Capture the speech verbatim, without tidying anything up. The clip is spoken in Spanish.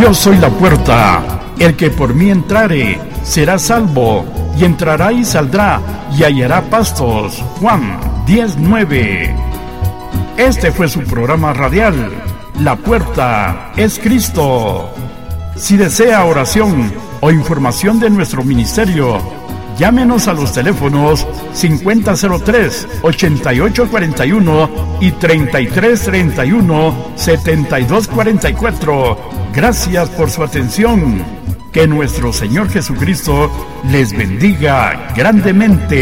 Yo soy la puerta. El que por mí entrare será salvo, y entrará y saldrá, y hallará pastos. Juan diez nueve. Este fue su programa radial, La Puerta es Cristo. Si desea oración o información de nuestro ministerio, llámenos a los teléfonos cincuenta cero tres, ochenta y ocho cuarenta y uno y treinta y tres treinta y uno, setenta y dos cuarenta y cuatro. Gracias por su atención. Que nuestro Señor Jesucristo les bendiga grandemente.